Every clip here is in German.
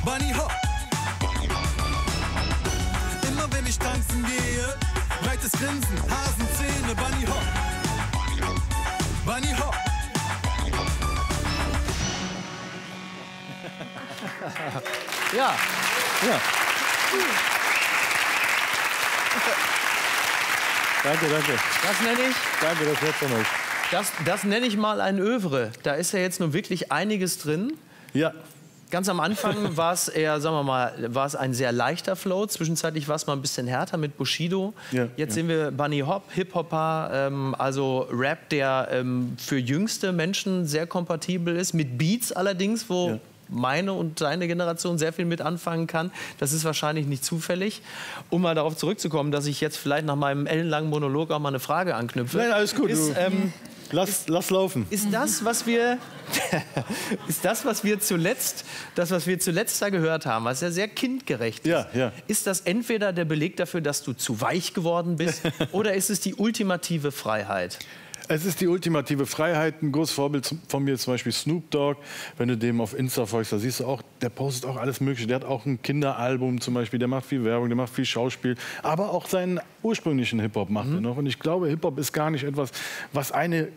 Bunny Hop. Immer wenn ich tanzen gehe, breites Grinsen, Hasenzähne, Bunny Hop. Bunny Hop. Ja. Ja. Danke, danke. Das nenne ich. Danke, das wird von euch. Das nenne ich mal ein Övre. Da ist ja jetzt nun wirklich einiges drin. Ja. Ganz am Anfang war es eher, sagen wir mal, war es ein sehr leichter Flow. Zwischenzeitlich war es mal ein bisschen härter mit Bushido. Ja, Jetzt sehen wir Bunny Hop, Hip-Hopper, also Rap, der für jüngste Menschen sehr kompatibel ist. Mit Beats allerdings, wo meine und deine Generation sehr viel mit anfangen kann. Das ist wahrscheinlich nicht zufällig. Um mal darauf zurückzukommen, dass ich jetzt vielleicht nach meinem ellenlangen Monolog auch mal eine Frage anknüpfe. Nein, alles gut. Lass laufen. Ist das, was wir zuletzt da gehört haben, was ja sehr kindgerecht ist, ist das entweder der Beleg dafür, dass du zu weich geworden bist, oder ist es die ultimative Freiheit? Es ist die ultimative Freiheit. Ein großes Vorbild von mir ist zum Beispiel Snoop Dogg. Wenn du dem auf Insta folgst, da siehst du auch, der postet auch alles Mögliche. Der hat auch ein Kinderalbum zum Beispiel, der macht viel Werbung, der macht viel Schauspiel. Aber auch seinen ursprünglichen Hip-Hop macht er noch. Und ich glaube, Hip-Hop ist gar nicht etwas, was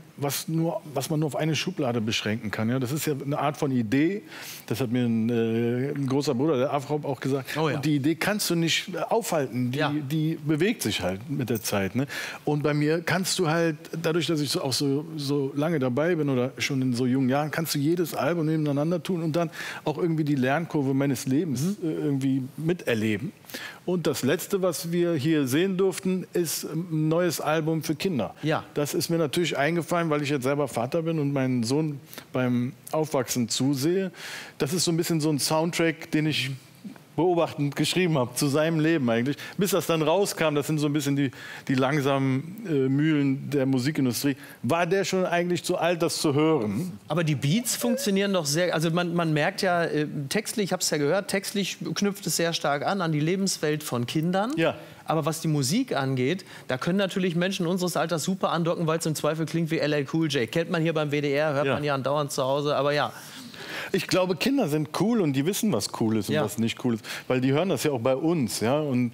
man nur auf eine Schublade beschränken kann. Ja? Das ist ja eine Art von Idee. Das hat mir ein großer Bruder, der Afro, auch gesagt. Oh ja. Und die Idee kannst du nicht aufhalten. Die bewegt sich halt mit der Zeit. Ne? Und bei mir kannst du halt, dadurch, dass ich auch so lange dabei bin oder schon in so jungen Jahren, kannst du jedes Album nebeneinander tun und dann auch irgendwie die Lernkurve meines Lebens irgendwie miterleben. Und das Letzte, was wir hier sehen durften, ist ein neues Album für Kinder. Ja. Das ist mir natürlich eingefallen, weil ich jetzt selber Vater bin und meinen Sohn beim Aufwachsen zusehe. Das ist so ein bisschen so ein Soundtrack, den ich beobachtend geschrieben habe, zu seinem Leben eigentlich. Bis das dann rauskam, das sind so ein bisschen die langsamen Mühlen der Musikindustrie, war der schon eigentlich zu alt, das zu hören. Aber die Beats funktionieren doch sehr, also man merkt ja, textlich, ich habe es ja gehört, textlich knüpft es sehr stark an die Lebenswelt von Kindern. Ja. Aber was die Musik angeht, da können natürlich Menschen unseres Alters super andocken, weil es im Zweifel klingt wie LL Cool J. Kennt man hier beim WDR, hört man ja andauernd zu Hause, aber ja. Ich glaube, Kinder sind cool und die wissen, was cool ist und was nicht cool ist. Weil die hören das ja auch bei uns. Ja? Und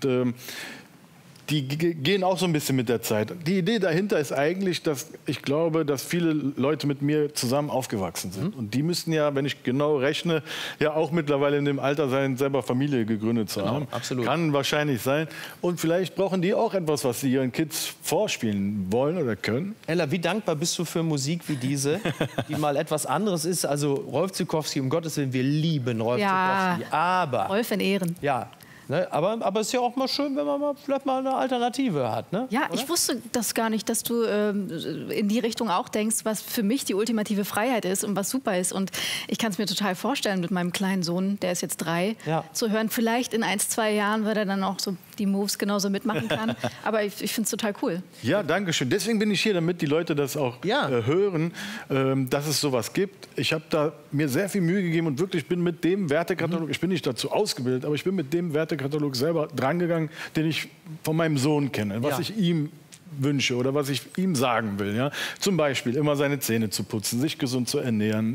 die gehen auch so ein bisschen mit der Zeit. Die Idee dahinter ist eigentlich, dass ich glaube, dass viele Leute mit mir zusammen aufgewachsen sind. Und die müssten ja, wenn ich genau rechne, ja auch mittlerweile in dem Alter sein, selber Familie gegründet zu haben. Absolut. Kann wahrscheinlich sein. Und vielleicht brauchen die auch etwas, was sie ihren Kids vorspielen wollen oder können. Ella, wie dankbar bist du für Musik wie diese, die mal etwas anderes ist? Also Rolf Zuckowski, um Gottes Willen, wir lieben Rolf Zuckowski. Aber Rolf in Ehren. Ja. Ne, aber es ist ja auch mal schön, wenn man vielleicht mal eine Alternative hat. Ne? Ja, oder? Ich wusste das gar nicht, dass du in die Richtung auch denkst, was für mich die ultimative Freiheit ist und was super ist. Und ich kann es mir total vorstellen, mit meinem kleinen Sohn, der ist jetzt 3, zu hören. Vielleicht in 1, 2 Jahren wird er dann auch so die Moves genauso mitmachen kann. Aber ich finde es total cool. Ja, danke schön. Deswegen bin ich hier, damit die Leute das auch hören, dass es sowas gibt. Ich habe da mir sehr viel Mühe gegeben und wirklich bin mit dem Wertekatalog, ich bin nicht dazu ausgebildet, aber ich bin mit dem Wertekatalog selber drangegangen, den ich von meinem Sohn kenne, was ich ihm wünsche oder was ich ihm sagen will. Ja? Zum Beispiel immer seine Zähne zu putzen, sich gesund zu ernähren.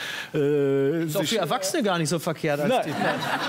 Ist auch für Erwachsene gar nicht so verkehrt als Tipp.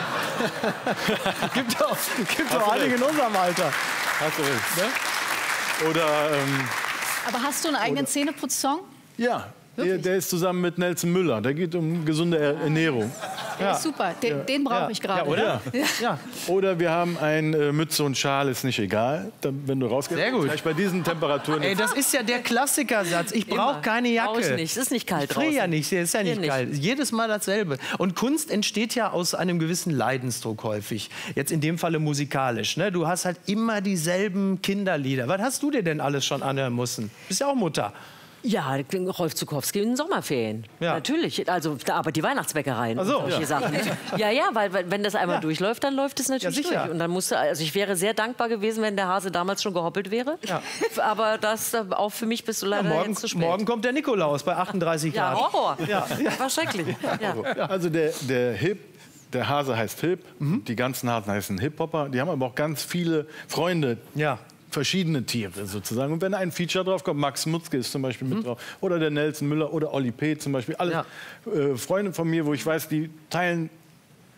gibt doch einige in unserem Alter. Hast du recht. Ne? Oder, aber hast du einen eigenen Zähneputzsong? Ja. Der ist zusammen mit Nelson Müller. Der geht um gesunde Ernährung. Ja. Super, den brauche ich gerade. Ja, oder? Ja. Oder wir haben ein Mütze und Schal, ist nicht egal, wenn du rausgehst. Sehr gut. Vielleicht bei diesen Temperaturen. Ey, das ist ja der Klassikersatz. Ich brauche keine Jacke. Brauch ich nicht. Es ist nicht kalt draußen. Ich friere ja nicht, es ist ja nicht kalt. Jedes Mal dasselbe. Und Kunst entsteht ja aus einem gewissen Leidensdruck häufig. Jetzt in dem Falle musikalisch. Ne? Du hast halt immer dieselben Kinderlieder. Was hast du dir denn alles schon anhören müssen? Du bist ja auch Mutter. Ja, Rolf Zuckowski in den Sommerferien. Ja. Natürlich. Also, aber die Weihnachtsbäckereien und solche Sachen. Ja, weil wenn das einmal durchläuft, dann läuft es natürlich durch. Und dann also ich wäre sehr dankbar gewesen, wenn der Hase damals schon gehoppelt wäre. Ja. Aber das auch für mich bist du leider jetzt zu spät. Morgen kommt der Nikolaus bei 38 Grad. Ja, Horror. Ja. War schrecklich. Ja. Also der Hase heißt Hip, die ganzen Hasen heißen Hip-Hopper. Die haben aber auch ganz viele Freunde. Ja. Verschiedene Tiere sozusagen. Und wenn ein Feature drauf kommt, Max Mutzke ist zum Beispiel mit drauf, oder der Nelson Müller oder Olli P. zum Beispiel, alle Freunde von mir, wo ich weiß, die teilen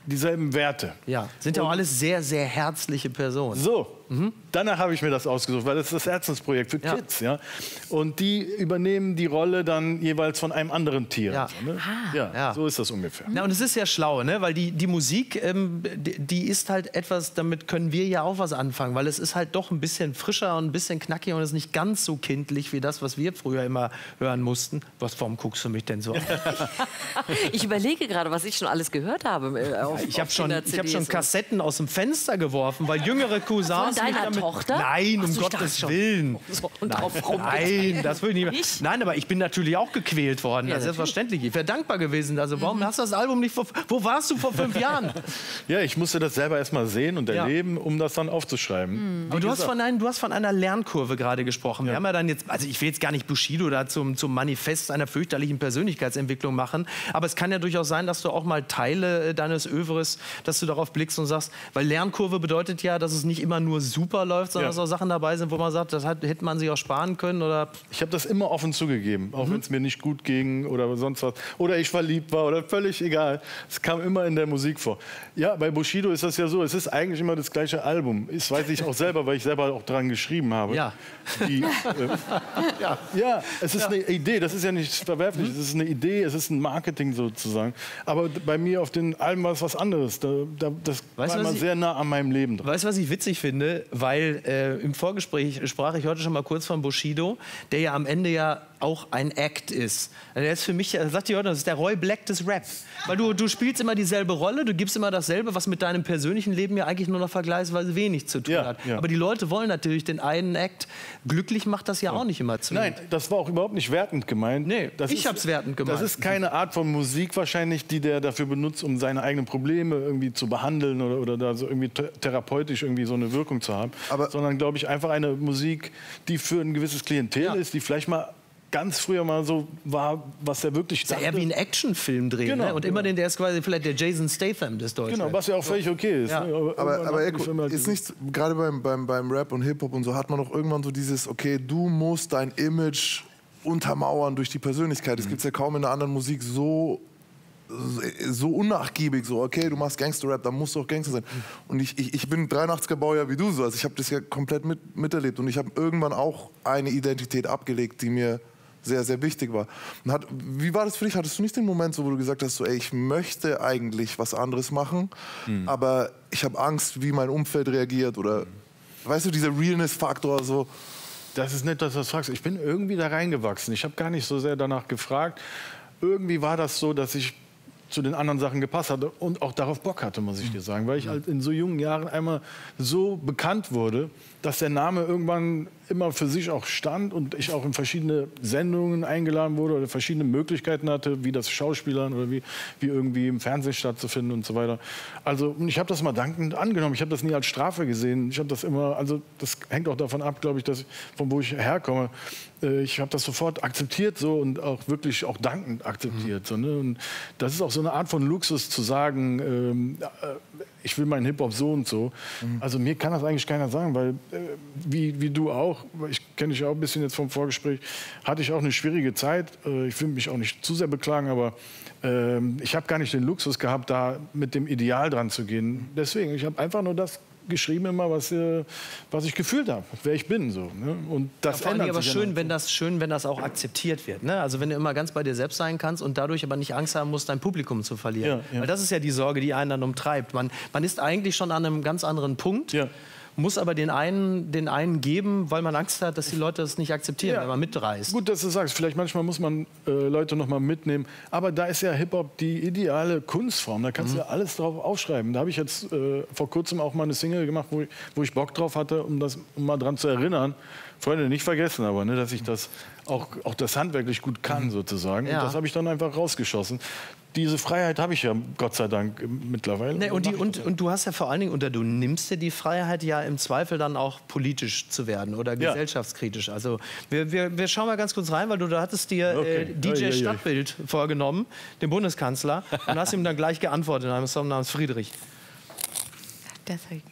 dieselben Werte. Ja, sind ja auch alles sehr, sehr herzliche Personen. So, danach habe ich mir das ausgesucht, weil das ist das Herzensprojekt für Kids. Ja. Und die übernehmen die Rolle dann jeweils von einem anderen Tier. Ja. So, ne? Ja, so ist das ungefähr. Na, und es ist ja schlau, ne? Weil die Musik, die ist halt etwas, damit können wir ja auch was anfangen, weil es ist halt doch ein bisschen frischer und ein bisschen knackiger und ist nicht ganz so kindlich wie das, was wir früher immer hören mussten. Warum guckst du mich denn so an? Ich überlege gerade, was ich schon alles gehört habe. Ich habe schon Kassetten aus dem Fenster geworfen, weil jüngere Cousins... Von deiner Tochter? Nein, um Gottes Willen. Nein, das will ich nicht mehr. Nein, aber ich bin natürlich auch gequält worden. Ja, das ist selbstverständlich. Ich wäre dankbar gewesen. Also warum hast du das Album nicht... Wo warst du vor 5 Jahren? Ja, ich musste das selber erst mal sehen und erleben, um das dann aufzuschreiben. Aber du hast von einer Lernkurve gerade gesprochen. Wir haben ja dann jetzt... Also ich will jetzt gar nicht Bushido da zum Manifest einer fürchterlichen Persönlichkeitsentwicklung machen. Aber es kann ja durchaus sein, dass du auch mal Teile deines Övres, dass du darauf blickst und sagst, weil Lernkurve bedeutet ja, dass es nicht immer nur super läuft, sondern dass auch Sachen dabei sind, wo man sagt, das hätte man sich auch sparen können. Oder ich habe das immer offen zugegeben, auch wenn es mir nicht gut ging oder sonst was. Oder ich verliebt war oder völlig egal. Es kam immer in der Musik vor. Ja, bei Bushido ist das ja so, es ist eigentlich immer das gleiche Album. Das weiß ich auch selber, weil ich selber auch dran geschrieben habe. Ja. Ja, es ist eine Idee, das ist ja nichts Verwerfliches, es ist eine Idee, es ist ein Marketing sozusagen. Aber bei mir auf den Alben war es was anderes. Das war immer sehr nah an meinem Leben dran. Weißt du, was ich witzig finde? Weil im Vorgespräch sprach ich heute schon mal kurz von Bushido, der ja am Ende ja auch ein Act ist. Der ist für mich, sagt die heute, das ist der Roy Black des Rap. Weil du spielst immer dieselbe Rolle, du gibst immer dasselbe, was mit deinem persönlichen Leben ja eigentlich nur noch vergleichsweise wenig zu tun hat. Ja. Aber die Leute wollen natürlich den einen Act. Glücklich macht das ja auch nicht immer zu. Nein, das war auch überhaupt nicht wertend gemeint. Nee, ich hab's wertend gemeint. Das ist keine Art von Musik wahrscheinlich, die der dafür benutzt, um seine eigenen Probleme irgendwie zu behandeln oder da so irgendwie therapeutisch irgendwie so eine Wirkung zu haben. Sondern, glaube ich, einfach eine Musik, die für ein gewisses Klientel ist, die vielleicht mal ganz früher mal so war, was er wirklich dachte. Eher wie ein Actionfilm drehen. Genau, ne? Und immer der ist quasi vielleicht der Jason Statham des Deutschen. Genau, was ja auch völlig okay ist. Ja. Ne? Aber ist nicht, gerade beim Rap und Hip-Hop und so, hat man doch irgendwann so dieses, okay, du musst dein Image untermauern durch die Persönlichkeit. Das gibt es ja kaum in einer anderen Musik so unnachgiebig, so, okay, du machst Gangster-Rap, dann musst du auch Gangster sein. Und ich bin 83er Baujahr wie du, so, also ich habe das ja komplett miterlebt und ich habe irgendwann auch eine Identität abgelegt, die mir sehr, sehr wichtig war. Wie war das für dich? Hattest du nicht den Moment, so, wo du gesagt hast, so, ey, ich möchte eigentlich was anderes machen, aber ich habe Angst, wie mein Umfeld reagiert oder, weißt du, dieser Realness-Faktor, so. Das ist nett, dass du das fragst. Ich bin irgendwie da reingewachsen. Ich habe gar nicht so sehr danach gefragt. Irgendwie war das so, dass ich zu den anderen Sachen gepasst hatte und auch darauf Bock hatte, muss ich dir sagen. Weil ich halt in so jungen Jahren einmal so bekannt wurde, dass der Name irgendwann immer für sich auch stand und ich auch in verschiedene Sendungen eingeladen wurde oder verschiedene Möglichkeiten hatte, wie das Schauspielern oder wie irgendwie im Fernsehen stattzufinden und so weiter. Also ich habe das mal dankend angenommen. Ich habe das nie als Strafe gesehen. Ich habe das immer, also das hängt auch davon ab, glaube ich, dass von wo ich herkomme. Ich habe das sofort akzeptiert so und auch wirklich auch dankend akzeptiert. So, ne? Und das ist auch so eine Art von Luxus zu sagen, ich will meinen Hip-Hop so und so. Also mir kann das eigentlich keiner sagen, weil wie du auch, ich kenne dich ja auch ein bisschen jetzt vom Vorgespräch, hatte ich auch eine schwierige Zeit. Ich will mich auch nicht zu sehr beklagen, aber ich habe gar nicht den Luxus gehabt, da mit dem Ideal dran zu gehen. Deswegen, ich habe einfach nur das geschrieben immer, was ich gefühlt habe, wer ich bin. So, ne? Und das ändert aber sich schön, wenn das auch akzeptiert wird. Ne? Also wenn du immer ganz bei dir selbst sein kannst und dadurch aber nicht Angst haben musst, dein Publikum zu verlieren. Ja. Weil das ist ja die Sorge, die einen dann umtreibt. Man ist eigentlich schon an einem ganz anderen Punkt. Ja. Muss aber den einen geben, weil man Angst hat, dass die Leute das nicht akzeptieren, wenn man mitreißt. Gut, dass du sagst, vielleicht manchmal muss man Leute noch mal mitnehmen. Aber da ist ja Hip-Hop die ideale Kunstform. Da kannst du ja alles drauf aufschreiben. Da habe ich jetzt vor kurzem auch mal eine Single gemacht, wo ich Bock drauf hatte, um mal dran zu erinnern. Freunde, nicht vergessen aber, ne, dass ich das auch das handwerklich gut kann, sozusagen. Ja. Und das habe ich dann einfach rausgeschossen. Diese Freiheit habe ich ja, Gott sei Dank, mittlerweile. Nee, und du hast ja vor allen Dingen, du nimmst dir die Freiheit ja im Zweifel dann auch politisch zu werden oder gesellschaftskritisch. Also wir schauen mal ganz kurz rein, weil da hattest dir DJ Stadtbild vorgenommen, den Bundeskanzler, und hast ihm dann gleich geantwortet in einem Song namens Friedrich. Deswegen.